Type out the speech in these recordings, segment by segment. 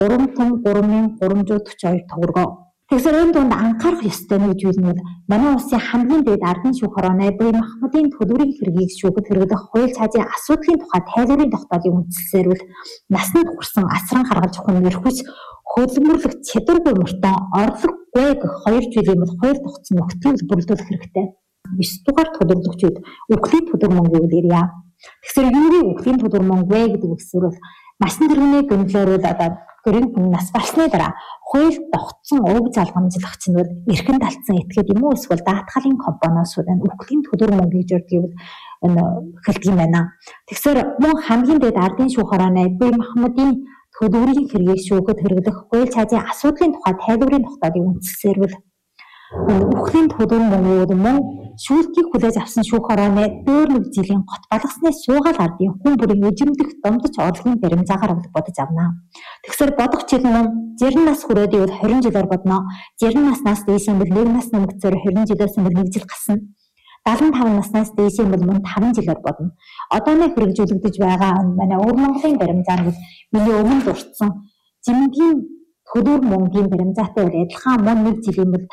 3,342 төгрөгөө. Тэгэхээр энэ дунд анхаарах ёстой нь гэж үзнэ манай улсын хамгийн дээд ардын шүүх хорооны Буян Махмадын төлбөрийн хэргийг шүүхэд хэрэглэх хууль цаазын асуудлын тухай тайлбарын тогтоолын үндслээр насанд хүрсэн асран харгалж хүн эрхвч хөдөлмөрлөх чадваргүй мөртөө орлогогүй гэх 2 жилийн өмнө хууль тогтсон нөхцөлд бүрдүүлэх хэрэгтэй. 9 дугаар төлөвлөгчид үхлийн төлбөр мөнгөийг ирье. Тэгэхээр юуны үхлийн төлбөр мөнгө вэ гэдэг үгсээр насан туршийн гэмтлээр гэрийн хүн нас барсны дараа хууль тогтсон уг залгамжлагч нь эрхэм талцсан этгээд юм уу эсвэл даатгалын компаниас үхлийн төлбөр мөнгө гэж өгдөг хэлдэг юм байна. Тэгэхээр мөн хамгийн дээд ардын шүүх хорооны Буян Махмадын төлбөрийн хэргийг шүүхэд хэрэглэх хууль цаазын асуудлын тухай тайлбарын тогтоолын үндслээр үхлийн төлбөр мөнгө мөн шүүлтгийг хүлээж авсан шүүх хорооны дөөр нэг жилийн гот балгасны суугаал ардын хүн бүрийн эжимдэх домдож орлогын баримжаагаар бодож авна. Тэгэхээр бодох жил нь 60 нас хүрээд 20 жилээр бодно. 60 наснаас дээш юм бол 1 нас нэмэгцээр 20 жилээс өмнө 1 жил гасна. 75 наснаас дээш юм бол мөн 5 жилээр бодно. Одооны хэрэгжүүлэгдэж байгаа манай Өвөр Монголын баримжаа нь миний өмнө дурдсан жимгийн төлбөр мөнгөний баримжаатай адилхан мөн 1 жилийн бол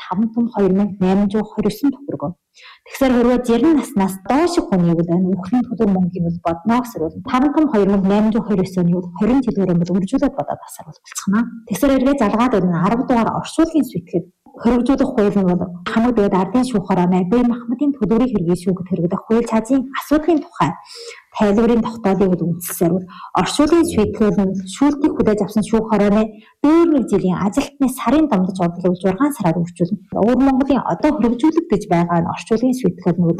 5,2829 төгрөгөө. Тэгэхээр хэрвээ 60 наснаас доош хүний үхлийн төлбөр мөнгөний бол бодно гэсэр 5,2829-ны 20 жилээр бол үржүүлээд бодоод асар болцгоно. Тэгэхээр эргээ залгаад 10 дугаар оршуулгын сүйтгээд хэрэгжүүлэх хууль нь бол хамаг дээд ардын шүүх хорооны Буян Махмадын төлбөрийн хэргийг шүүхэд хэрэглэх хууль цаазын асуудлын тухай тайлбарын тогтоолыг үндслээр оршуулгын сүйтгээр нь шүүлтгийг хүлээж авсан шүүх хорооны дөөр нэг жилийн ажилтны сарын домдож орлогыг 6 сараар үржүүлнэ. Өвөр Монголын одоо хэрэгжүүлэгдэж байгаа оршуулгын сүйтгээр нь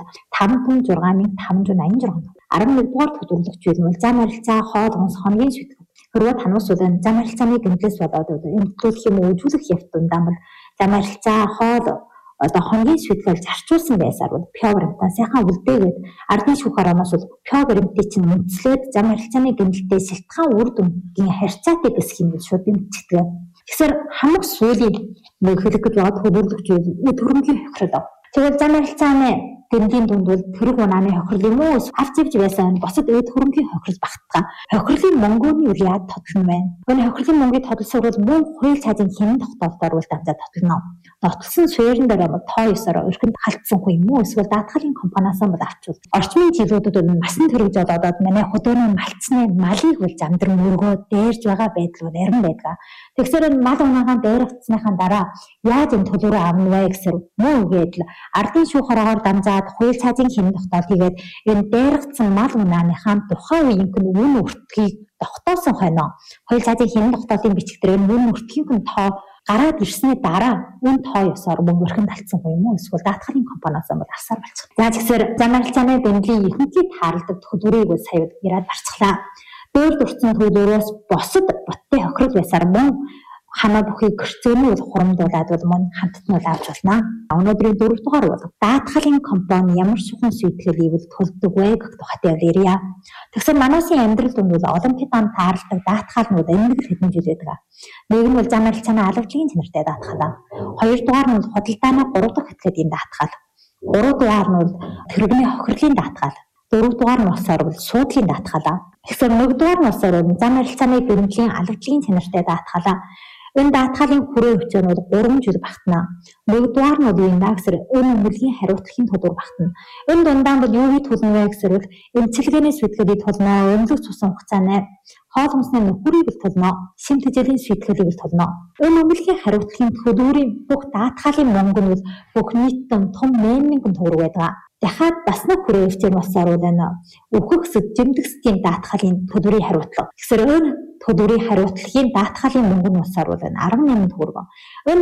5,6,586 11 дугаар төлөвлөгчид нь зам харилцаа хоол хүнс хоногийн сүйтгээр хэрвээ танаас зам харилцааны гэмтлээс болоод эмчлүүлэх юм үйлчлэх явтандаа бол зам харилцаа хоол хоногийн сүйтгээр зарчуулсан байсаар пио баримтаа сайхан үлдээгээд ардын шүүх хорооноос пио баримтыг чинь үндэслээд зам харилцааны гэмтэлтэй шилтгаан үр дүнгийн харьцаатай гисэх юм шууд дэмждэг. Тэгэхээр хамаг сүүлийн нэг хэлэх гэж байгаа төлөвлөгчид төрөмгийн хохирол. Тэгвэл зам харилцааны гэмтлийн дунд бол тэрэг унааны хохирол юм уу? Авч ивж байсан босод төрөмгийн хохирол багтгаа. Хохирлын мөнгөний үл яад тодлно байна. Энэ хохирлын мөнгөний тодлосоор бол мөн хууль цаазын хэмнэн тогтоолтоор бол дамжаад тодлно. Нотлсон суурин дээр тоо ёсоор өрхөнд халтсан хүн юм уу? Эсвэл даатгалын компаниас бол авчвал орчмын жилүүдэд насан туршиж болоод манай хөдөөний малцны малыг бол замдар мөргөө дээрж байгаа байдал бол ярин байдаг. Тэгэхээр мал унаагаан дээр авцсныхаа дараа яаж энэ төлөвөө авна вэ гэсэр мөн үгээд ардын шүүх хороогоор дамжаад хууль цаазын хэмнэн тогтоол хийгээд энэ дээргцэн мал унааныхаа тухайн үеийнх нь үн өртгийг тогтоосон хойно хууль цаазын хэмнэн тогтоолын бичиг дээр үн өртгийн тоо гараад ирсний дараа үн тоо ёсоор мөн өрхөнд алдсан хүн юм уу? Эсвэл даатгалын компаниас бол авсаар болчих. За тэгэхээр зам харилцааны гэмтлийн ихэнхий тааралдаг төлбөрийг сая яриад барцглаа. Дөөр дурдсан төлбөрөөс босод боттой хохирол байсаар мөн хамаа бүхий гэрцөөний хурамдуулаад бол мөн хамтд нь авч болно. Өнөөдрийн 4 дугаар бол даатгалын компани ямар шухан шийтгэл ивэл төлдөг вэ гэх тухайд ярья. Тэгэхээр манайсын амьдрал дунд бол олимпиадаар тааралдаг даатгалнууд амьдрал хэдэн жил байдаг. Нэг нь бол зам харилцааны алгадлагын чанартай даатгал. 2 дугаар нь бол худалдааны 3 дахь этгээдийн даатгал. 3 дугаар нь бол тэрэгний хохирлын даатгал. 4 дугаар нь болохоор бол суудлын даатгал. Тэгэхээр 1 дугаар нь болохоор зам харилцааны гэмтлийн алгадлагын чанартай даатгал. Энэ даатгалын хүрээ хвчээнүүд 3 жил багтана. 1 дугаар нь бол энэ дагсэр энэ мөлгийн хариуцлагын төлбөр багтана. Энэ дундаа бол юу гэж төлнө вэ гэсэр эмчилгээний сүйтгэлийг төлнө, өмлөх цусан хугацааны хоол хүнсний нөхөрийг төлнө, шим тэжээлийн сүйтгэлийг төлнө. Энэ мөлгийн хариуцлагын төлбөрийн бүх даатгалын мөнгө нь бүх нийтдээ том 8,000 төгрөг байдаг. Дахиад бас нэг хүрээ хвчээн басаар энэ өөхөх жимдэгсдийн даатгалын төлбөрийн хариуцлага. Тэгэхээр энэ төлбөрийн хариуцлагын даатгалын мөнгө нь усаар бол 18 төгрөг. Энэ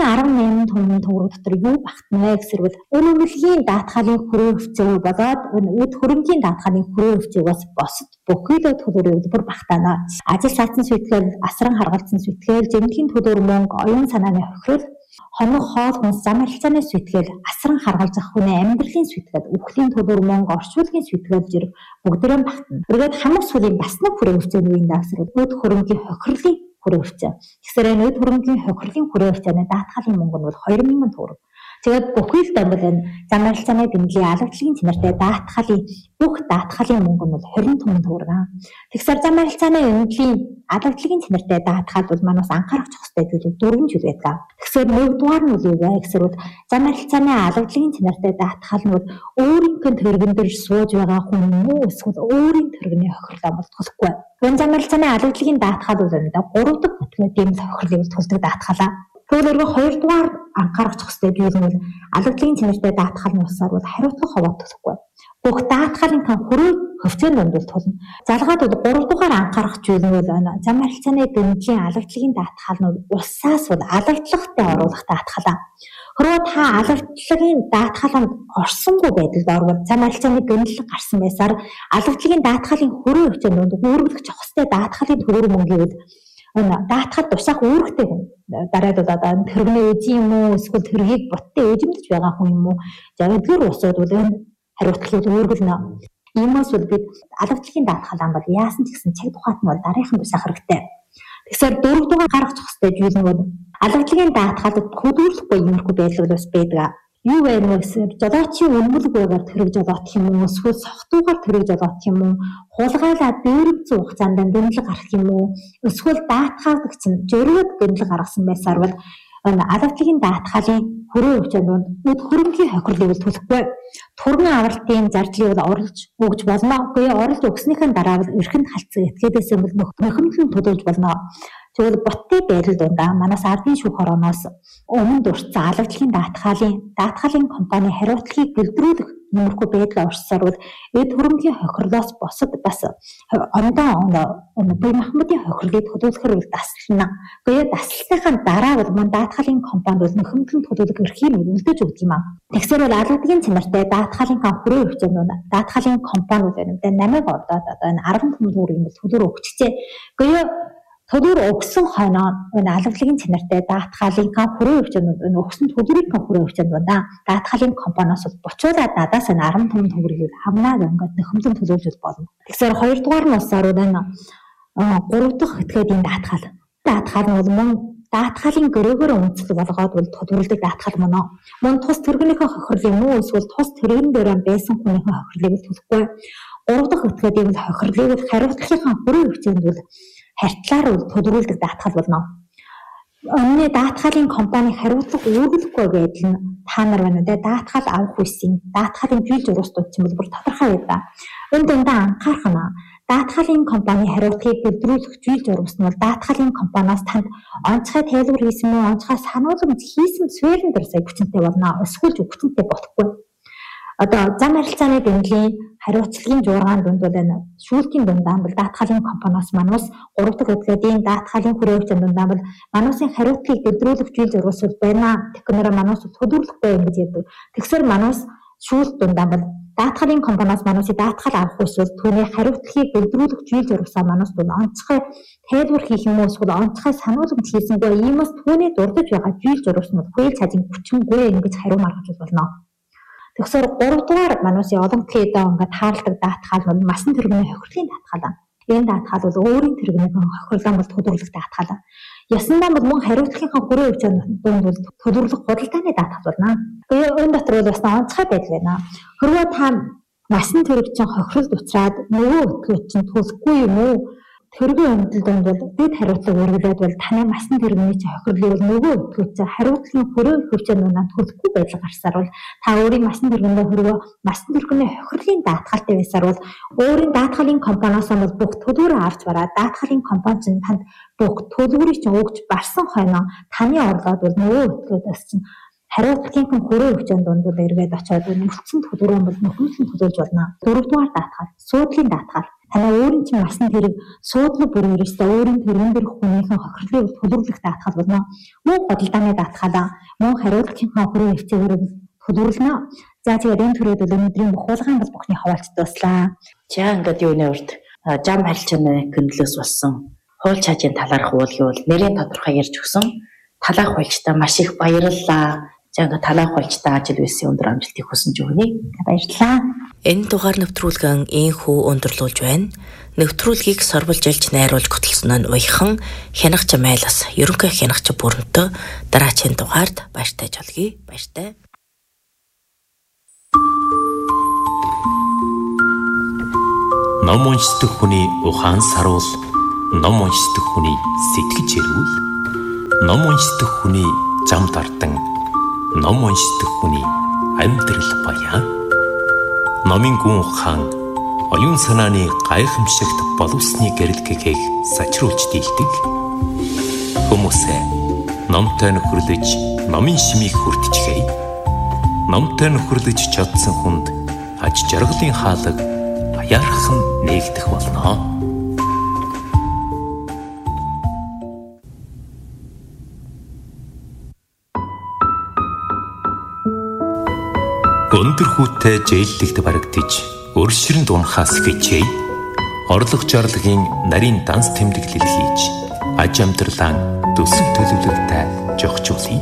18 төгрөг дотор юу багтана вэ гэсэр энэ мөлгийн даатгалын хүрээ хвчээ болоод энэ үд хөрөнгийн даатгалын хүрээ хвчээгээс босод бүхий л төлбөрийн бүр багтана. Ажил саацсан сүтгэл, асран харгалзсан сүтгэл, жимтгийн төлбөр мөнгө, оюун санааны хохирол, хоног хоол хүнс зам харилцааны сүтгэл, асран харгалзах хүний амьдралын сүтгэл, үхлийн төлбөр мөнгө, оршуулгын сүтгэл зэрэг бүгдээрээ багтана. Үргээд хамаг сүлийн бас нэг хүрээ хвчээний үеийн дагсар өд хөрөнгийн хохирлын хүрээ хвчээ. Тэгэхээр энэ өд хөрөнгийн хохирлын хүрээ хвчээний даатгалын мөнгө нь бол 2,000 төгрөг. Тэгээд бүхэл дом бол энэ зам арилжааны гэмтлийн алгадлагын чанартай даатгалын бүх даатгалын мөнгө нь бол 20 төгрөг. Тэгэхээр зам арилжааны гэмтлийн алгадлагын чанартай даатгал бол манаас анхаарах ёстой зүйл 4 зүйл байдаг. Тэгэхээр нэгдүгээр нь юу вэ гэхээр зам арилжааны алгадлагын чанартай даатгал нь бол өөрийнх нь төргөн дээр сууж байгаа хүн юм уу эсвэл өөрийн төргөний хохирлоо болтголохгүй. Энэ зам арилжааны алгадлагын даатгал бол энэ 3 дахь бүтгэлийн хохирлыг төлдөг даатгалаа. Тэгвэл хоёрдугаар анхаарах ёстой зүйл нь алгадлагын чанартай даатгал нь усаар бол хариуцлага ховоод төлөхгүй. Бүх даатгалын хүрээ хөвцөн донд тулна. Залгаад бол 3 дугаар анхаарах зүйл нь бол зам арилжааны гэмтлийн алгадлагын даатгал нь усаас бол алгадлагатай оруулах даатгалаа. Хэрвээ та алгадлагын даатгаланд орсонгүй байдалд орвол зам арилжааны гэмтэл гарсан байсаар алгадлагын даатгалын хүрээ хөвцөн донд үүргэх ёстой даатгалын төгрөг мөнгөийг даатгал тусах үүрэгтэй хүн дараад одоо тэргний үгүй юм уу эсвэл тэргийг боттой эзэмдэж байгаа хүн юм уу загдгэр усууд бол энэ хариуцлагыг үүргэлнэ. Иймээс бол бид алгадлагын даатгалаа бол яасан ч гэсэн цаг тухайд нь бол дараахан тусах хэрэгтэй. Тэгэхээр 4 дугаар гаргах ёстой зүйл нь бол алгадлагын даатгалд хөдөлгөхгүй юмрхүү байдал бас байдаг. Юу вэ гэхээр жолоочийн үнэмлэгээр тэрэг жолоох юм уу эсвэл сохтуугаар тэрэг жолоох юм уу хулгайлаа дээрвц хугацаанд гэмтэл гарах юм уу эсвэл даатгаалгч нь жөрөөд гэмтэл гаргасан байсаар бол алгадлагын даатгалын хүрээ хөвчөнд нүд хөрөнгийн хохирлыг төлөхгүй. Түргэн авралтын зардлыг бол оруулж өгч болно. Үгүй оруулж өгснийхэн дараа бол эрхэнд халдсан этгээдээс нөхөмлөн төлөвлөж болно. Тэгвэл боттой байдал дундаа манаас ардын шүүх орооноос өмнө дурдсан алгадлагын даатгалын компани хариуцлагыг гэлдрүүлэх нэмэрхүү байдал орсоор бол эд хөрөнгийн хохирлоос босод бас ондоо бие махбодын хохирлыг төлөвлөхөр бол дасална. Тэгээд дасалтынхаа дараа бол мөн даатгалын компанид бол нөхөмлөн төлөвлөх эрхийг үлдээж өгдөг юм аа. Тэгсээр бол алгадлагын чанартай даатгалын хүрээ хөвчөнд даатгалын компани бол энэ 8-ыг одоод одоо энэ 15 төгрөг юм төлөөр өгчжээ. Тэгээд төлөөр өгсөн хойноо энэ алгадлагын чанартай даатгалын хүрээ хөвчөнд энэ өгсөн төлбөрийн хүрээ хөвчөнд байна. Даатгалын компаниас бол бочуулаад надаас энэ 15 төгрөгийг авнаа гэнгүүт нөхөмлөн төлөвлөж болно. Тэгэхээр 2 дугаар нь усаар энэ 3 дахь этгээдийн даатгал нь бол мөн даатгалын гөрөөгөр үндэслэл болгоод бол төлөвлөдөг даатгал мөн тус тэргнийхээ хохирлыг муу эсвэл тус тэргэн дээр байсан хүнийхээ хохирлыг төлөхгүй. 3 дахь этгээдийн хохирлыг хариуцлагынхаа хүрээ хөвчөнд бол харьтлаар төлөвлөдөг даатгал болно. Өнөө даатгалын компани хариуцлага үүргэлэхгүй байдал нь та нар байна үү? Даатгал авах үеийн даатгалын жил журууστууд ч юм бол бүр тодорхой байдаг. Энд дундаа анхаарах нь даатгалын компани хариуцлагыг гэлдрүүлэх жил журууст нь бол даатгалын компаниас танд онцгой тайлбар хийсэн мөн онцгой сануулгад хийсэн суурин дээр сая хүчинтэй болно. Эсвэл хүчинтэй болохгүй. Одоо зам арилжааны гэмтлийн хариуцлагын жуургаан дунд бол энэ шүүлтийн дундаа бол даатгалын компаниас манус 3 дахь этгээдийн даатгалын хүрээ хөвчөнд дундаа бол манусын хариуцлагыг гэлдрүүлэх жил журууsul байна. Технороо манус төлөвлөхгүй юм гэж яддаг. Тэгсэр манус шүүлт дундаа бол даатгалын компаниас манусын даатгал авах эсвэл түүний хариуцлагыг гэлдрүүлэх жил журусаа манус бол онцгой тайлбар хийх юм уу эсвэл онцгой сануулгад хийсэнгүй иймээс түүний дурдж байгаа жил журус нь хууль цаазын хүчингүй ингэж хариу маргаж болно. Тэгэхээр 3 дугаар манусын олон клейдээ ингээд таарладаг даатгал бол масан тэрэгний хохирлын даатгал. Энэ даатгал бол өөрийн тэрэгний хохирлон бол төлөвлөх даатгал. Ясандаа бол мөн хариуцлагынхаа хүрээ хөвчөнд дунд бол төлөвлөх худалдааны даатгал болно. Тэгээ энэ дотор бол бас онцгой байдал байна. Хэрвээ та масан тэрэгчин хохиролд уцраад нөгөө өтгөө чинь төлөхгүй юм уу? Тэргийн өмдөл донд бол дэд хариуцлага өргөлөөд бол таны масан тэрэгний чинь хохирлыг бол нөгөө өтгөөч хариуцлагын хүрээ хөвчөнд унаад төлөхгүй байдал гарсаар бол та өөрийн масан тэргэндээ хөрвөө масан тэрэгний хохирлын даатгалтай байсаар бол өөрийн даатгалын компаниас бол бүх төлбөрөө авч бараад даатгалын компани чинь танд бүх төлбөрийг чинь өгч барсан хойноо таны орлоод бол нөгөө өтгөөдөөс чинь хариуцлагын хүрээ хөвчөнд дунд бол эргээд очиод нөхцөн төлбөрөө бол нөхөмлөн төлөвлөж болно. 4 дугаар даатгал, суудлын даатгал. Танай өөрийн чинь масан тэрэг суудлын бүрээр өстой өөрийн тэргэн дээрх хүнийхэн хохирлыг төлөвлөх даатгал болно. Мөн худалдааны даатгалаа, мөн хариуцлагынхаа хүрээ хөвчөөр төлөвлөнө. За тэгээд энэ төрөйд бол өнөөдрийн бухгалгын бол бүхний хаваалт дуслаа. За ингээд юуны урд зам арилжааны гэмтлээс болсон хууль цаажийн талаарх уулын бол нэрийн тодорхой ярьж өгсөн. Талаах хуульчтай маш их баярлалаа. За ингээд талаах хуульчтай ажил үйлсийн өндөр амжилтыг хүсэж өгнө. Баярлалаа. Энэ дугаар нэвтрүүлгэн ийхүү өндөрлүүлж байна. Нэвтрүүлгийг сорволжилж найруулж хөтлсөн нь уяхан хянагч майлас ерөнхий хянагч бүрэнтө дараачийн дугаард баяртай жолгий. Баяртай. Ном уншдаг хүний ухаан саруул, ном уншдаг хүний сэтгэж эрүүл, ном уншдаг хүний зам дардан, ном уншдаг хүний амьдрал баян. Номын гүн ухаан оюун санааны гайхамшигт боловсны гэрэлгэгийг сачруулж дийлдэг. Хүмүүсээ номтой нөхөрлөж, номын шимийг хүртчихээ. Номтой нөхөрлөж чадсан хүнд аж жаргалын хаалга баярхан нээгдэх болно. Өндөр хүүтэй зээллэгт барагдаж, өршрөнд унахаас хичээе. Орлого жарлагын нарийн данс тэмдэглэл хийж, аж амьдралаа төсөв төлөвлөгтэй жогчуулъя.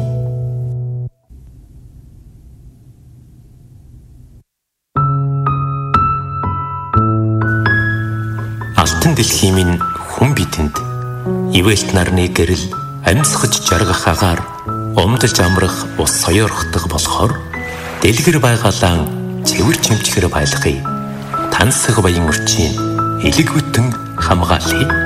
Алтан дэлхийн минь хүн бидэнд ивэлт нарны гэрэл амьсгаж жаргах агаар умдалж амрах ус соёорхдох болохоор дэлгэр байгалаан цэвэр чимчгэр байлгая. Тансаг баян өрчийн элэг бүтэн хамгаалъя.